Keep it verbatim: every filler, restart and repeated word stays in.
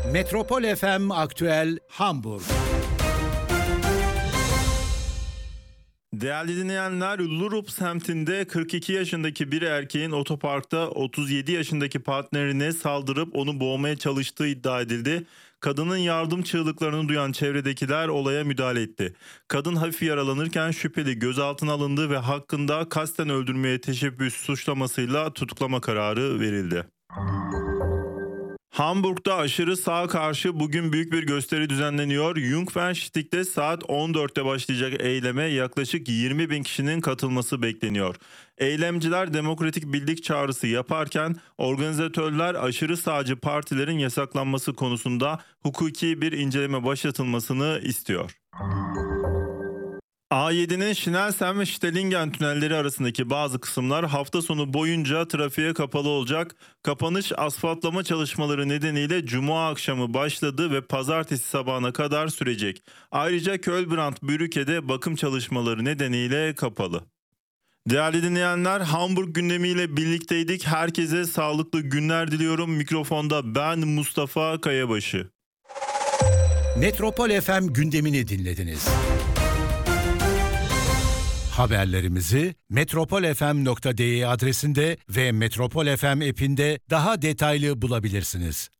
Metropol F M Aktüel Hamburg. Değerli dinleyenler, Lurup semtinde kırk iki yaşındaki bir erkeğin otoparkta otuz yedi yaşındaki partnerine saldırıp onu boğmaya çalıştığı iddia edildi. Kadının yardım çığlıklarını duyan çevredekiler olaya müdahale etti. Kadın hafif yaralanırken şüpheli gözaltına alındı ve hakkında kasten öldürmeye teşebbüs suçlamasıyla tutuklama kararı verildi. Hamburg'da aşırı sağa karşı bugün büyük bir gösteri düzenleniyor. Jungfernstieg'de saat on dörtte başlayacak eyleme yaklaşık yirmi bin kişinin katılması bekleniyor. Eylemciler demokratik birlik çağrısı yaparken organizatörler aşırı sağcı partilerin yasaklanması konusunda hukuki bir inceleme başlatılmasını istiyor. A yedi'nin Schnellsen ve Stellingen tünelleri arasındaki bazı kısımlar hafta sonu boyunca trafiğe kapalı olacak. Kapanış asfaltlama çalışmaları nedeniyle Cuma akşamı başladı ve pazartesi sabahına kadar sürecek. Ayrıca Kölbrand-Brücke'de bakım çalışmaları nedeniyle kapalı. Değerli dinleyenler, Hamburg gündemiyle birlikteydik. Herkese sağlıklı günler diliyorum. Mikrofonda ben Mustafa Kayabaşı. Metropol F M gündemini dinlediniz. Haberlerimizi metropol f m nokta d e adresinde ve Metropol F M app'inde daha detaylı bulabilirsiniz.